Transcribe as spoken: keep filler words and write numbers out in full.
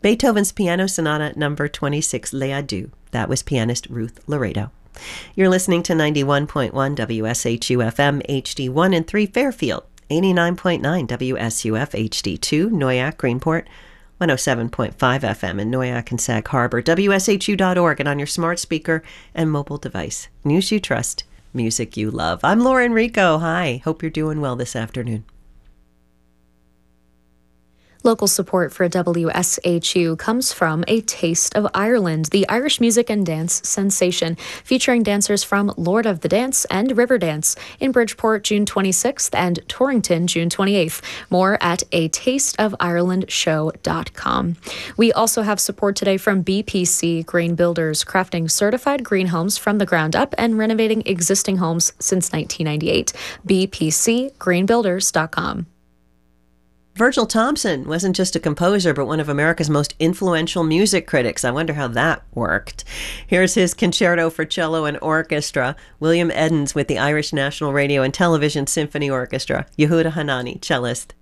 Beethoven's Piano Sonata number twenty-six, Les Adieux. That was pianist Ruth Laredo. You're listening to ninety-one point one W S H U F M H D one and three Fairfield, eighty-nine point nine W S U F H D two Noyak Greenport, one oh seven point five F M in Noyak and Sag Harbor, W S H U dot org, and on your smart speaker and mobile device. News you trust, music you love. I'm Laura Enrico. Hi. Hope you're doing well this afternoon. Local support for W S H U comes from A Taste of Ireland, the Irish music and dance sensation, featuring dancers from Lord of the Dance and Riverdance in Bridgeport June twenty-sixth and Torrington June twenty-eighth. More at a taste of ireland show dot com. We also have support today from B P C Green Builders, crafting certified green homes from the ground up and renovating existing homes since nineteen ninety-eight. b p c green builders dot com. Virgil Thompson wasn't just a composer, but one of America's most influential music critics. I wonder how that worked. Here's his Concerto for Cello and Orchestra. William Edens with the Irish National Radio and Television Symphony Orchestra. Yehuda Hanani, cellist.